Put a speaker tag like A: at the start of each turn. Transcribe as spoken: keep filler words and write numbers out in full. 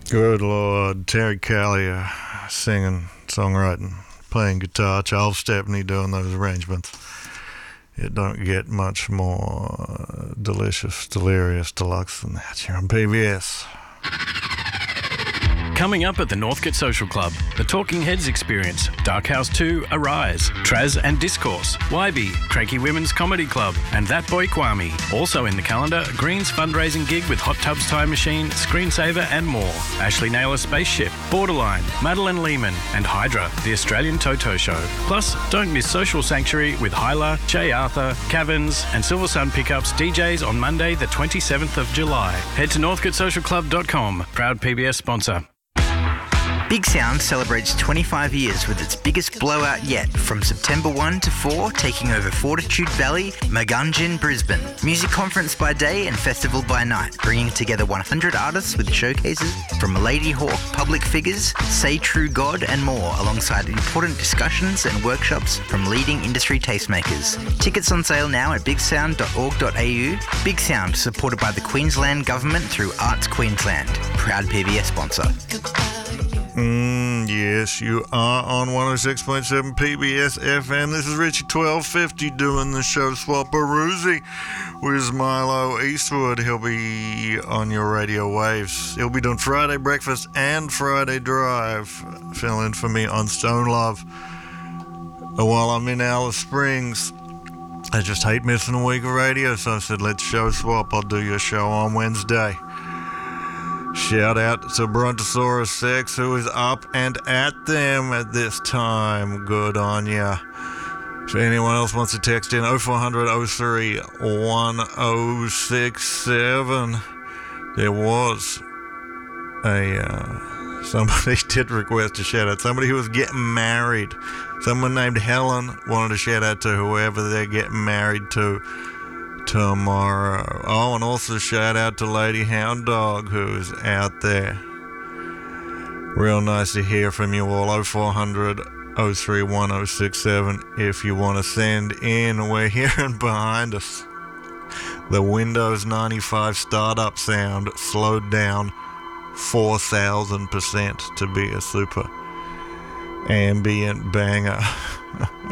A: Good Lord. Terry Callier singing, songwriting, playing guitar. Charles Stepney doing those arrangements. It don't get much more delicious, delirious, deluxe than that here on P B S.
B: Coming up at the Northcote Social Club, the Talking Heads Experience, Dark House two, Arise, Traz and Discourse, Y B, Cranky Women's Comedy Club, and That Boy Kwame. Also in the calendar, Green's fundraising gig with Hot Tubs Time Machine, Screensaver and more. Ashley Naylor Spaceship, Borderline, Madeline Lehman, and Hydra, the Australian Toto Show. Plus, don't miss Social Sanctuary with Hyla, Jay Arthur, Cavins, and Silver Sun Pickups D Js on Monday, the twenty-seventh of July. Head to northcote social club dot com, proud P B S sponsor.
C: Big Sound celebrates twenty-five years with its biggest blowout yet, from September first to fourth, taking over Fortitude Valley, Magunjin, Brisbane. Music conference by day and festival by night, bringing together one hundred artists with showcases from Lady Hawk, public figures, Say True God and more, alongside important discussions and workshops from leading industry tastemakers. Tickets on sale now at big sound dot org dot a u. Big Sound, supported by the Queensland Government through Arts Queensland. Proud P B S sponsor.
A: Mm, yes, you are on one oh six point seven P B S F M. This is Richie twelve fifty doing the show Swapperoozy with Milo Eastwood. He'll be on your radio waves. He'll be doing Friday Breakfast and Friday Drive, filling for me on Stone Love. While I'm in Alice Springs, I just hate missing a week of radio, so I said, let's show swap. I'll do your show on Wednesday. Shout out to Brontosaurus Sex, who is up and at them at this time. Good on ya. If anyone else wants to text in, oh four hundred oh three one oh six seven. There was a, uh, somebody did request a shout out. Somebody who was getting married. Someone named Helen wanted a shout out to whoever they're getting married to tomorrow. Oh, and also shout out to Lady Hound Dog, who's out there. Real nice to hear from you all. oh four hundred oh three one oh six seven if you want to send in. We're hearing behind us the Windows ninety-five startup sound slowed down four thousand percent to be a super ambient banger.